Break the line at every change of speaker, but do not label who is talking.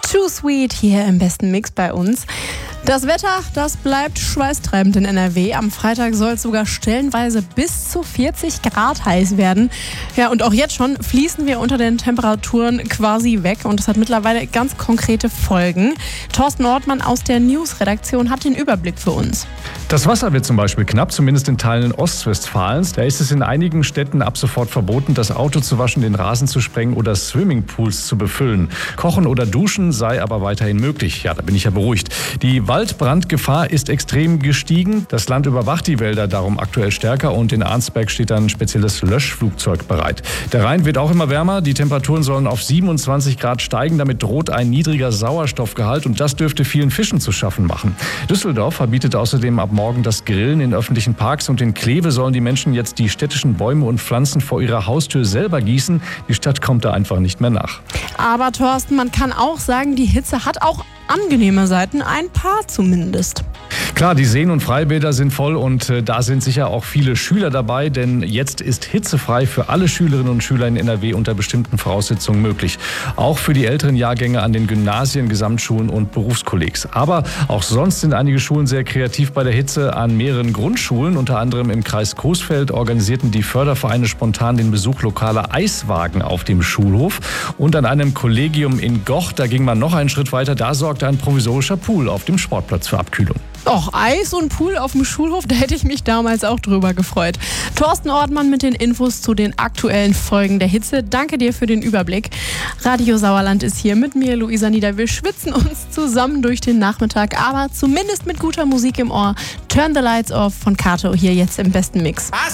Too Sweet hier im besten Mix bei uns. Das Wetter, das bleibt schweißtreibend in NRW. Am Freitag soll es sogar stellenweise bis zu 40 Grad heiß werden. Ja, und auch jetzt schon fließen wir unter den Temperaturen quasi weg. Und das hat mittlerweile ganz konkrete Folgen. Thorsten Ortmann aus der News-Redaktion hat den Überblick für uns.
Das Wasser wird zum Beispiel knapp, zumindest in Teilen Ostwestfalens. Da ist es in einigen Städten ab sofort verboten, das Auto zu waschen, den Rasen zu sprengen oder Swimmingpools zu befüllen. Kochen oder duschen sei aber weiterhin möglich. Ja, da bin ich ja beruhigt. Die Waldbrandgefahr ist extrem gestiegen. Das Land überwacht die Wälder darum aktuell stärker und in Arnsberg steht ein spezielles Löschflugzeug bereit. Der Rhein wird auch immer wärmer. Die Temperaturen sollen auf 27 Grad steigen. Damit droht ein niedriger Sauerstoffgehalt und das dürfte vielen Fischen zu schaffen machen. Düsseldorf verbietet außerdem ab morgen das Grillen in öffentlichen Parks und in Kleve sollen die Menschen jetzt die städtischen Bäume und Pflanzen vor ihrer Haustür selber gießen. Die Stadt kommt da einfach nicht mehr nach.
Aber Thorsten, man kann auch sagen, die Hitze hat auch angenehme Seiten, ein paar zumindest.
Klar, die Seen- und Freibäder sind voll und da sind sicher auch viele Schüler dabei, denn jetzt ist hitzefrei für alle Schülerinnen und Schüler in NRW unter bestimmten Voraussetzungen möglich. Auch für die älteren Jahrgänge an den Gymnasien, Gesamtschulen und Berufskollegs. Aber auch sonst sind einige Schulen sehr kreativ bei der Hitze. An mehreren Grundschulen, unter anderem im Kreis Coesfeld, organisierten die Fördervereine spontan den Besuch lokaler Eiswagen auf dem Schulhof. Und an einem Kollegium in Goch, da ging man noch einen Schritt weiter, da sorgte ein provisorischer Pool auf dem Sportplatz für Abkühlung.
Och, Eis und Pool auf dem Schulhof, da hätte ich mich damals auch drüber gefreut. Thorsten Ortmann mit den Infos zu den aktuellen Folgen der Hitze. Danke dir für den Überblick. Radio Sauerland ist hier mit mir, Luisa Nieder. Wir schwitzen uns zusammen durch den Nachmittag, aber zumindest mit guter Musik im Ohr. Turn the Lights Off von Kato hier jetzt im besten Mix.